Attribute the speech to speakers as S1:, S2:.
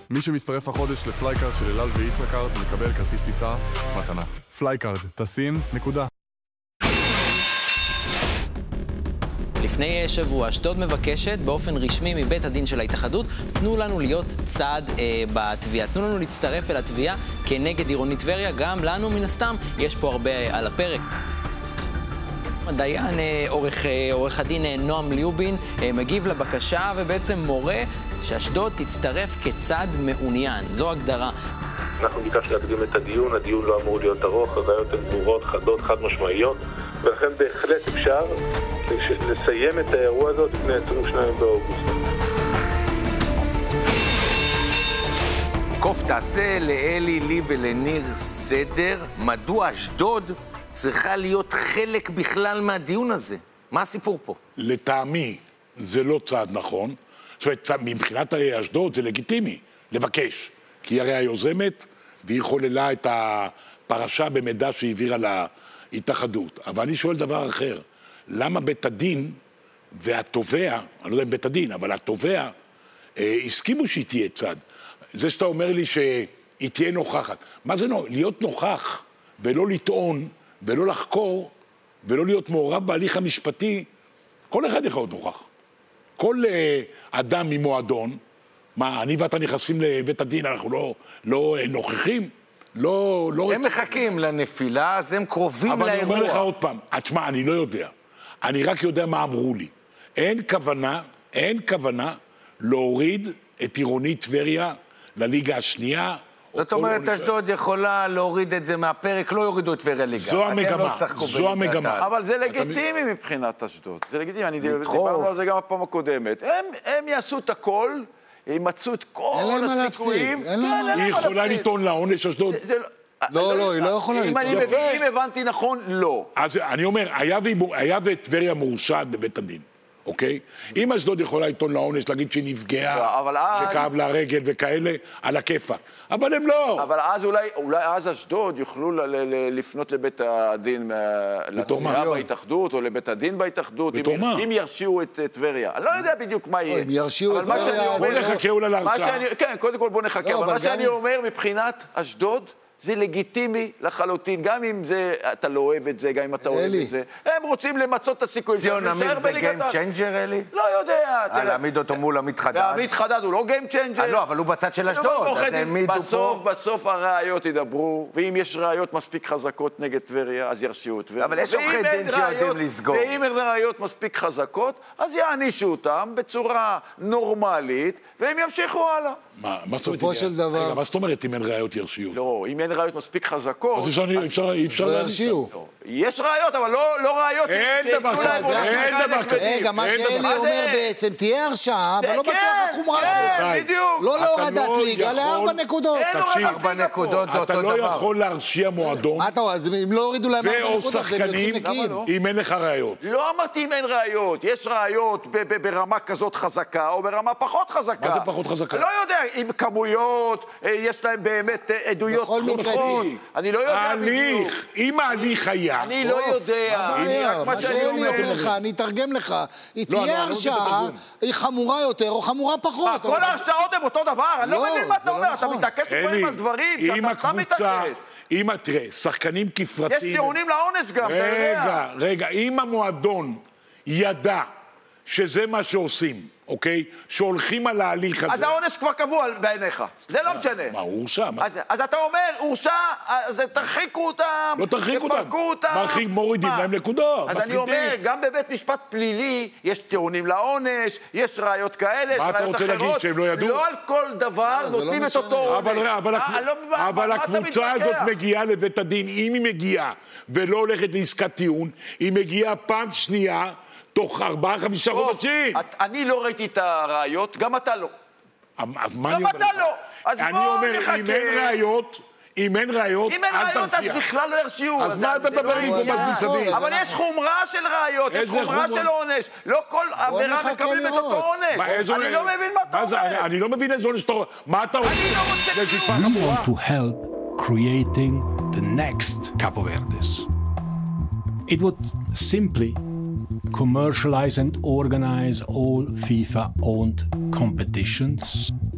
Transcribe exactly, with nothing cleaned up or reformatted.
S1: מי שמצטרף החודש לפלייקארד של אלעל וישראכרט מקבל כרטיס טיסה מתנה. פלייקארד, טסים, נקודה.
S2: לפני שבוע, אשדוד מבקשת באופן רשמי מבית הדין של ההתאחדות, תנו לנו להיות צד אה, בתביעה, תנו לנו להצטרף אל התביעה כנגד עירונית טבריה, גם לנו מן הסתם, יש פה הרבה על הפרק. דיין, עורך, עורך הדין נועם ליובין, מגיב לבקשה ובעצם מורה שאשדוד תצטרף כצד מעוניין. זו הגדרה.
S3: אנחנו ביקשנו להקדים את הדיון, הדיון לא אמור להיות ארוך, הבעיות הן ברורות, חדות, חד משמעיות, ולכן בהחלט אפשר לסיים את האירוע הזאת לפני עשרים ושניים באוגוסט.
S4: קוף, תעשה לאלי, לי ולניר סדר, מדוע אשדוד צריכה להיות חלק בכלל מהדיון הזה? מה הסיפור פה?
S5: לטעמי זה לא צעד נכון. זאת אומרת, מבחינת אשדוד זה לגיטימי לבקש, כי היא הרי היוזמת והיא חוללה את הפרשה במידע שהעבירה להתאחדות. אבל אני שואל דבר אחר, למה בית הדין והתובע, אני לא יודע אם בית הדין, אבל התובע, אה, הסכימו שהיא תהיה צד? זה שאתה אומר לי שהיא תהיה נוכחת. מה זה נו? להיות נוכח ולא לטעון ולא לחקור, ולא להיות מעורב בהליך המשפטי, כל אחד יכול להיות נוכח. כל uh, אדם ממועדון, מה, אני ואתה נכנסים לבית הדין, אנחנו לא, לא uh, נוכחים? לא, לא...
S4: הם מחכים לנפילה, אז הם קרובים לאירוע.
S5: אבל אני אומר לך עוד פעם, תשמע, אני לא יודע. אני רק יודע מה אמרו לי. אין כוונה, אין כוונה להוריד את עירונית טבריה לליגה השנייה,
S4: זאת אומרת, אשדוד יכולה להוריד את זה מהפרק, לא יורידו את טבריה ליגה.
S5: זו המגמה, זו המגמה.
S6: אבל זה לגיטימי מבחינת אשדוד. זה לגיטימי, אני דיברנו על זה גם הפעם הקודמת. הם יעשו את הכל, ימצאו את כל הסיכויים.
S5: היא יכולה לטעון לעונש אשדוד?
S7: לא, לא, היא לא יכולה לטעון.
S6: אם הבנתי נכון, לא.
S5: אז אני אומר, היה וטבריה מורשעת בבית הדין. אוקיי? אם אשדוד יכולה לטעון לעונש, להגיד שהיא נפגעה, שכאב לה רגל וכאלה, על הכיפה. אבל הם לא.
S6: אבל אז אולי, אולי אז אשדוד יוכלו ל- ל- לפנות לבית הדין, לתביעה בהתאחדות, או לבית הדין בהתאחדות, אם, אם ירשיעו את טבריה. אני לא יודע בדיוק מה יהיה.
S7: אם ירשיעו את טבריה...
S5: בוא נחכה אולי להרשעה.
S6: כן, קודם כל בוא נחכה. אבל מה שאני אומר, מבחינת אשדוד, זה לגיטימי לחלוטין, גם אם זה, אתה לא אוהב את זה, גם אם אתה אוהב את זה. הם רוצים למצות את הסיכויים.
S4: ציון עמית זה גיים צ'יינג'ר, אלי?
S6: לא יודע.
S4: להעמיד אותו מול עמית חדד.
S6: עמית חדד הוא לא גיים צ'יינג'ר.
S4: לא, אבל הוא בצד של אשדוד, אז העמידו פה.
S6: בסוף, בסוף הראיות ידברו, ואם יש ראיות מספיק חזקות נגד טבריה, אז ירשיעו את טבריה.
S4: אבל יש עורכי דין שיודעים לסגור.
S6: ואם אין ראיות מספיק חזקות, אז יענישו אותם בצורה נורמלית, והם ימשיכו הלאה.
S5: מה, מה
S7: בסופו של דבר...
S5: מה זאת אומרת אם אין ראיות ירשיעו?
S6: לא, אם אין ראיות מספיק חזקות...
S5: אז אפשר
S7: להרשיעו.
S6: יש ראיות, אבל לא ראיות...
S5: אין דבר כזה, אין דבר כזה.
S7: רגע, מה שאלי אומר בעצם, תהיה הרשעה, אבל לא בטוח החומרה.
S6: כן, בדיוק.
S7: לא להורדת ליגה, לארבע נקודות.
S5: תקשיב,
S4: ארבע נקודות זה אותו דבר.
S5: אתה לא יכול להרשיע מועדון.
S7: מה אתה אומר, אז אם לא הורידו להם ארבע נקודות, אז הם יוצאים נקיים.
S5: אם אין לך ראיות.
S6: לא אמרתי אם אין ראיות. יש ראיות ברמה כזאת חזקה, או ברמה פחות חזקה.
S5: מה זה פחות חזקה?
S6: לא יודע, עם כמויות, יש להם באמת עדויות חוזרות. אני לא יודע בדיוק.
S5: אם ההליך היה...
S6: אני לא יודע.
S7: מה שאני אומר לך, אני אתרגם לך. היא תהיה הרשעה, היא חמורה יותר או חמורה פחות.
S6: כל ההרשעות הן אותו דבר. אני לא מבין מה אתה אומר. אתה מתעקש לפעמים על דברים שאתה סתם מתעקש.
S5: אם, תראה, שחקנים כפרתיים...
S6: יש טיעונים לעונש גם, אתה יודע.
S5: רגע, רגע, אם המועדון ידע שזה מה שעושים, אוקיי? שהולכים על ההליך הזה...
S6: אז העונש כבר קבוע בעיניך. זה לא משנה.
S5: מה, הוא הורשע?
S6: אז אתה אומר, הורשע, אז תרחיקו אותם,
S5: לא תרחיקו אותם.
S6: תפרקו אותם.
S5: מרחיק, מורידים להם נקודות.
S6: אז אני אומר, גם בבית משפט פלילי יש טיעונים לעונש, יש ראיות כאלה, יש ראיות אחרות.
S5: מה אתה רוצה להגיד, שהם לא ידעו?
S6: לא על כל דבר נותנים את אותו עונש.
S5: אבל הקבוצה הזאת מגיעה לבית הדין, אם היא מגיעה ולא הולכת לעסקת טיעון, היא מגיעה פעם שנייה, תוך ארבעה, חמישה חודשים.
S6: אני לא ראיתי את הראיות, גם אתה לא.
S5: גם
S6: אתה לא.
S5: אני אומר, אם אין ראיות, אם אין ראיות,
S6: אם אין ראיות, אז בכלל לא הרשיעו.
S5: אז מה אתה מדבר עם פה מסביב?
S6: אבל יש חומרה של ראיות, יש חומרה של עונש. לא כל עבירה מקבלים את אותו עונש. אני לא מבין מה אתה אומר.
S5: אני לא מבין איזה עונש אתה אומר. מה אתה אומר?
S6: אני לא רוצה...
S8: We want to help creating the next Capo Verdes. It would simply commercialize and organize all FIFA-owned competitions